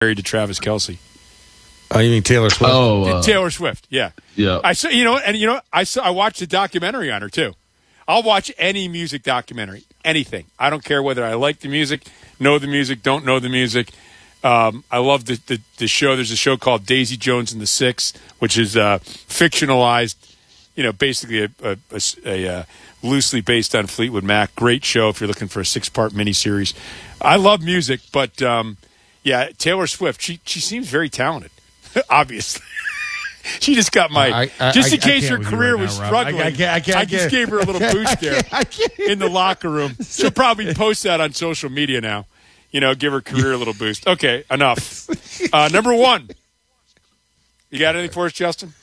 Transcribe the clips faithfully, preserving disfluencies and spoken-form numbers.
married to Travis Kelce. Oh, you mean Taylor Swift? Oh, uh, Taylor Swift. Yeah, yeah. I saw, you know, and you know, I saw, I watched a documentary on her too. I'll watch any music documentary, anything. I don't care whether I like the music, know the music, don't know the music. Um, I love the, the the show. There's a show called Daisy Jones and the Six, which is uh, fictionalized. You know, basically a, a, a, a uh, loosely based on Fleetwood Mac. Great show if you're looking for a six-part miniseries. I love music, but um, yeah, Taylor Swift. She she seems very talented. Obviously, she just got my. I, I, just in I, case I her with career right was now, struggling, I, I, can't, I, can't, I just can't. gave her a little boost there I can't, I can't. in the locker room. She'll probably post that on social media now. You know, give her career a little boost. Okay, enough. Uh, number one. You got anything for us, Justin?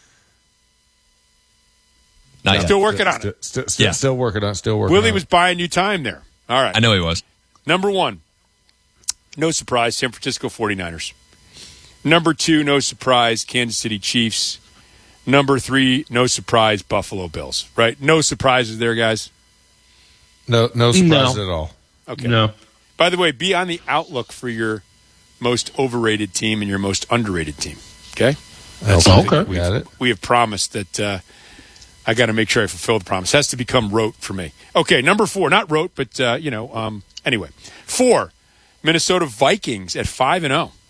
Not yet. Still working still, on it. Still, still, Yeah. still working on it. Still working Willie on was it. buying you time there. All right. I know he was. Number one, no surprise, San Francisco forty-niners. Number two, no surprise, Kansas City Chiefs. Number three, no surprise, Buffalo Bills. Right? No surprises there, guys? No, no surprise No. at all. Okay. No. By the way, be on the outlook for your most overrated team and your most underrated team. Okay? That's okay. We got it. We have promised that uh, I got to make sure I fulfill the promise. It has to become rote for me. Okay, number four, not rote, but, uh, you know, um, anyway. Four, Minnesota Vikings at five and oh.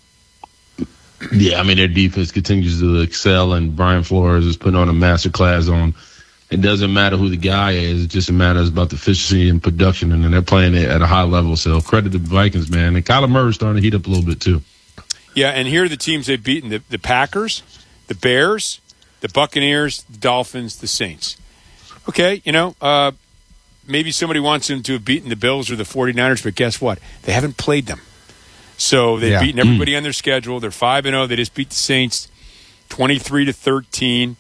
Yeah, I mean, their defense continues to excel, and Brian Flores is putting on a master class on. It doesn't matter who the guy is. It just matters about the efficiency and production, and they're playing it at a high level. So credit to the Vikings, man. And Kyler Murray's starting to heat up a little bit, too. Yeah, and here are the teams they've beaten. The, the Packers, the Bears, the Buccaneers, the Dolphins, the Saints. Okay, you know, uh, maybe somebody wants them to have beaten the Bills or the forty-niners, but guess what? They haven't played them. So they've Yeah. beaten everybody on their schedule. They're five and oh. They just beat the Saints twenty-three to thirteen.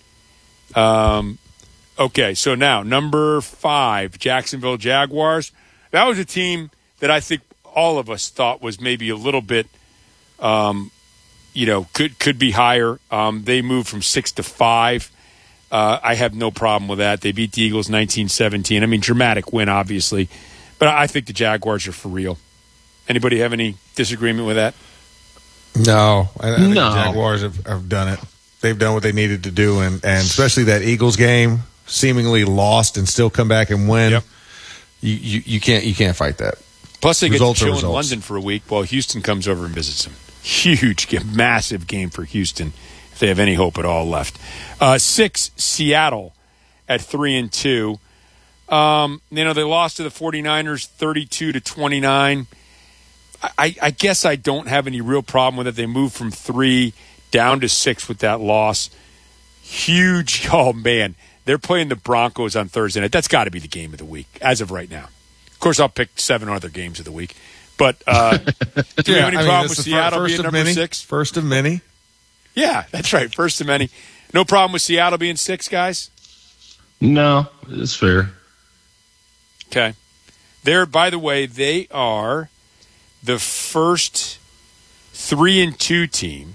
Um, okay, so now number five, Jacksonville Jaguars. That was a team that I think all of us thought was maybe a little bit, um, you know, could could be higher. Um, they moved from six to five. Uh, I have no problem with that. They beat the Eagles nineteen seventeen. I mean, dramatic win, obviously. But I think the Jaguars are for real. Anybody have any disagreement with that? No, I, I think No. the Jaguars have, have done it. They've done what they needed to do, and, and especially that Eagles game, seemingly lost and still come back and win. Yep. You, you you can't you can't fight that. Plus, they Results get are to chill in results. London for a week while Houston comes over and visits them. Huge, game, massive game for Houston if they have any hope at all left. Uh, six, Seattle at three and two. Um, you know, they lost to the forty-niners thirty-two to twenty-nine. I, I guess I don't have any real problem with it. They moved from three down to six with that loss. Huge. Oh, man. They're playing the Broncos on Thursday night. That's got to be the game of the week as of right now. Of course, I'll pick seven other games of the week. But uh, do you have any I mean, problem it's with the Seattle first being of number many, six? First of many. Yeah, that's right. First of many. No problem with Seattle being six, guys? No, it's fair. Okay. They're, by the way, they are the first three and two team.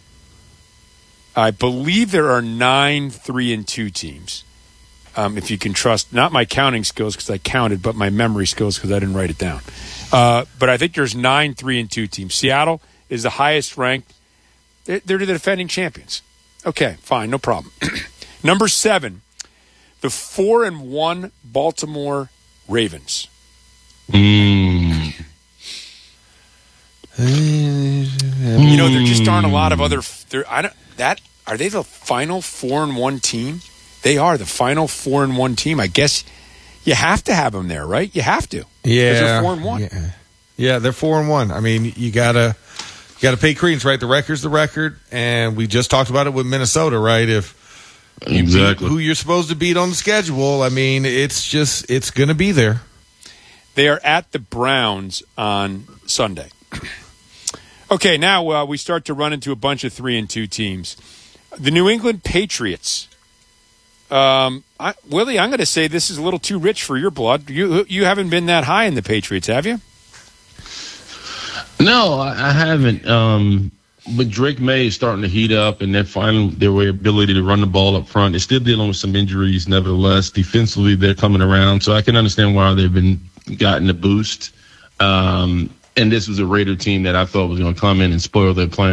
I believe there are nine three and two teams. Um, if you can trust, not my counting skills because I counted, but my memory skills because I didn't write it down. Uh, but I think there's nine three and two teams. Seattle is the highest ranked. They're, they're the defending champions. Okay, fine, no problem. Number seven, the four and one Baltimore Ravens. Mm. You know, there just aren't a lot of other. There, I don't. That are they the final four and one team? They are the final four and one team. I guess you have to have them there, right? You have to. 'Cause Yeah, they're four and one. Yeah. yeah, they're four and one. I mean, you gotta you gotta pay credence, right? The record's the record, and we just talked about it with Minnesota, right? If you Exactly. beat who you're supposed to beat on the schedule, I mean, it's just it's gonna be there. They are at the Browns on Sunday. Okay, now uh, we start to run into a bunch of three and two teams. The New England Patriots. Um, I, Willie, I'm going to say this is a little too rich for your blood. You you haven't been that high in the Patriots, have you? No, I, I haven't. Um, but Drake May is starting to heat up, and they're finding their way ability to run the ball up front. They're still dealing with some injuries, nevertheless. Defensively, they're coming around, so I can understand why they've been gotten a boost. Um, and this was a Raider team that I thought was going to come in and spoil their plan.